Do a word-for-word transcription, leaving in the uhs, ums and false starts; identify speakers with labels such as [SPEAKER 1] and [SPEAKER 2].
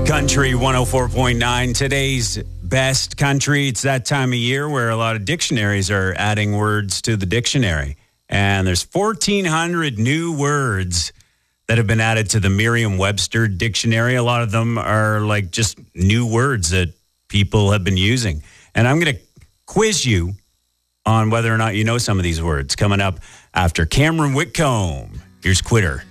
[SPEAKER 1] Country one oh four point nine, today's best country. It's that time of year where a lot of dictionaries are adding words to the dictionary. And there's fourteen hundred new words that have been added to the Merriam-Webster dictionary. A lot of them are like just new words that people have been using. And I'm going to quiz you on whether or not you know some of these words coming up after Cameron Whitcomb. Here's Quitter.